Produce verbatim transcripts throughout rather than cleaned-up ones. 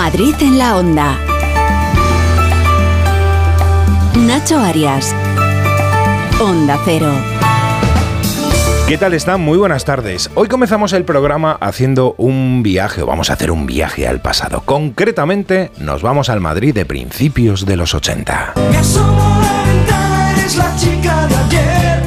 Madrid en la Onda. Nacho Arias. Onda Cero. ¿Qué tal están? Muy buenas tardes. Hoy comenzamos el programa haciendo un viaje, o vamos a hacer un viaje al pasado. Concretamente, nos vamos al Madrid de principios de los ochenta. Me asomo a la ventana, eres la chica de ayer.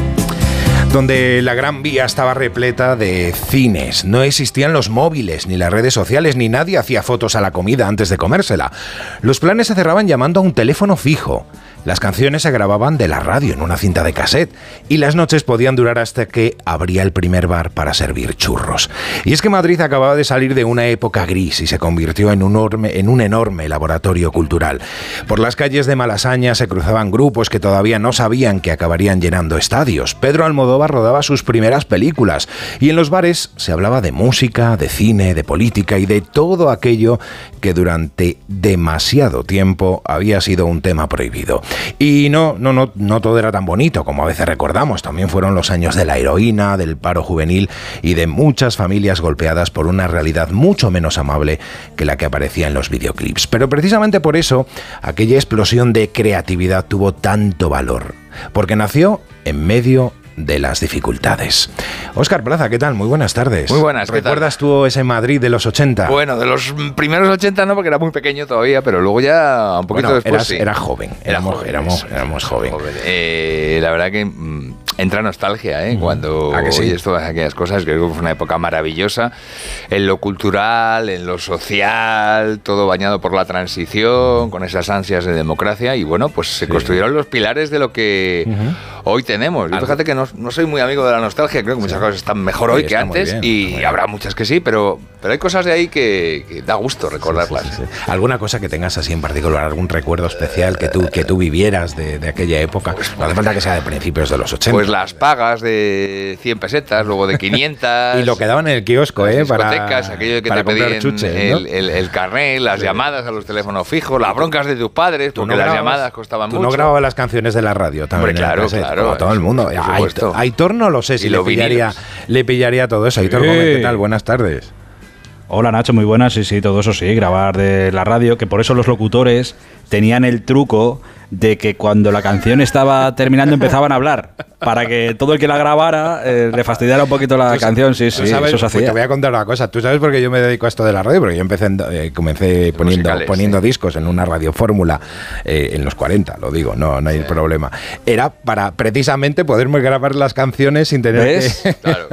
Donde la Gran Vía estaba repleta de cines. No existían los móviles, ni las redes sociales, ni nadie hacía fotos a la comida antes de comérsela. Los planes se cerraban llamando a un teléfono fijo. Las canciones se grababan de la radio en una cinta de cassette y las noches podían durar hasta que abría el primer bar para servir churros. Y es que Madrid acababa de salir de una época gris y se convirtió en un enorme, en un enorme laboratorio cultural. Por las calles de Malasaña se cruzaban grupos que todavía no sabían que acabarían llenando estadios. Pedro Almodóvar rodaba sus primeras películas y en los bares se hablaba de música, de cine, de política y de todo aquello que durante demasiado tiempo había sido un tema prohibido. Y no, no, no, no todo era tan bonito como a veces recordamos. También fueron los años de la heroína, del paro juvenil y de muchas familias golpeadas por una realidad mucho menos amable que la que aparecía en los videoclips. Pero precisamente por eso, aquella explosión de creatividad tuvo tanto valor, porque nació en medio de las dificultades. Óscar Plaza, ¿qué tal? Muy buenas tardes. Muy buenas, ¿qué ¿Recuerdas tal? tú ese Madrid de los ochenta? Bueno, de los primeros ochenta no, porque era muy pequeño todavía, pero luego ya un poquito bueno, después eras, sí. Era joven, éramos, joven, éramos, eso, éramos joven. joven. Eh, la verdad que mm, entra nostalgia, ¿eh? Mm. Cuando ¿A que sí? oyes todas aquellas cosas, creo que fue una época maravillosa, en lo cultural, en lo social, todo bañado por la transición, con esas ansias de democracia, y bueno, pues se sí. construyeron los pilares de lo que uh-huh. hoy tenemos. Yo fíjate que no, no soy muy amigo de la nostalgia, creo que muchas sí. cosas están mejor hoy sí, que antes, bien, y habrá muchas que sí, pero, pero hay cosas de ahí que, que da gusto recordarlas. Sí, sí, sí, sí. ¿Alguna cosa que tengas así en particular, algún recuerdo especial que tú, que tú vivieras de, de aquella época? Pues, no hace falta que sea de principios de los ochenta. Pues las pagas de cien pesetas, luego de quinientas. Y lo que daban en el kiosco, ¿eh? Para discotecas, aquello que para te pedían chuches, ¿no? el, el, el carnet, las sí. llamadas a los teléfonos fijos, las broncas de tus padres, porque no las grababas, llamadas costaban tú mucho. Tú no grababas las canciones de la radio también. Hombre, claro, cassette, claro. Como todo el mundo. Aitor, Aitor no lo sé si le pillaría, le pillaría todo eso. Aitor, sí. ¿Qué tal? Buenas tardes. Hola Nacho, muy buenas, sí, sí, todo eso sí, grabar de la radio, que por eso los locutores tenían el truco de que cuando la canción estaba terminando empezaban a hablar, para que todo el que la grabara eh, le fastidiara un poquito la canción, sí, sí, sabes, eso se hacía. Pues te voy a contar una cosa, tú sabes por qué yo me dedico a esto de la radio, porque yo empecé, en, eh, comencé poniendo, poniendo sí. discos en una radiofórmula eh, en los cuarenta, lo digo, no, no hay sí. problema. Era para precisamente poderme grabar las canciones sin tener ¿Ves? que... Claro.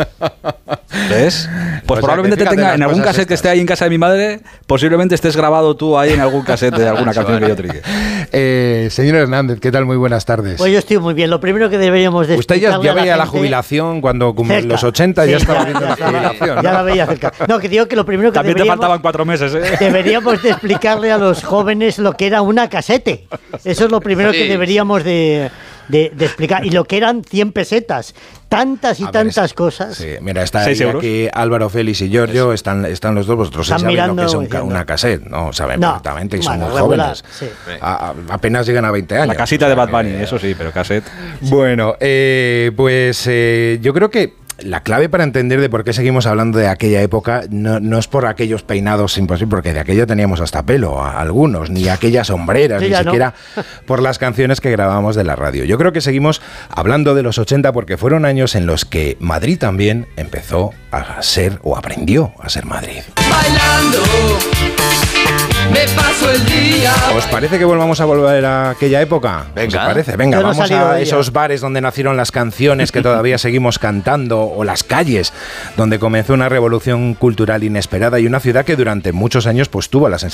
¿Ves? Pues o probablemente te tenga en algún cassette estas. que esté ahí en casa de mi madre, posiblemente estés grabado tú ahí en algún cassette de alguna canción que yo trique. Eh, señor Hernández, ¿qué tal? Muy buenas tardes. Pues yo estoy muy bien. Lo primero que deberíamos de Usted ya, ya veía la, la jubilación cuando en los ochenta sí, ya estaba viendo la jubilación. ¿no? Ya la veía cerca. No, que digo que lo primero que También te faltaban cuatro meses, ¿eh? Deberíamos de explicarle a los jóvenes lo que era una casete. Eso es lo primero sí. que deberíamos de... De, de explicar, y lo que eran cien pesetas, tantas y a tantas ver, cosas. Sí, mira, está aquí Álvaro Félix y Giorgio, están, están los dos, vosotros saben lo que es un, una cassette, ¿no? Saben no, perfectamente, y son muy jóvenes. Sí. A, a, apenas llegan a veinte años. La casita o sea, de Bad Bunny, eh, eso sí, pero cassette. Bueno, eh, pues eh, yo creo que la clave para entender de por qué seguimos hablando de aquella época no, no es por aquellos peinados imposibles, porque de aquello teníamos hasta pelo, a algunos, ni aquellas sombreras, sí, ni siquiera no. por las canciones que grabábamos de la radio. Yo creo que seguimos hablando de los ochenta porque fueron años en los que Madrid también empezó a ser, o aprendió a ser Madrid. Bailando, me paso el día. ¿Os parece que volvamos a volver a aquella época? Venga. ¿Os parece? Venga, no vamos a esos bares donde nacieron las canciones que todavía seguimos cantando, o las calles donde comenzó una revolución cultural inesperada y una ciudad que durante muchos años pues tuvo la sensación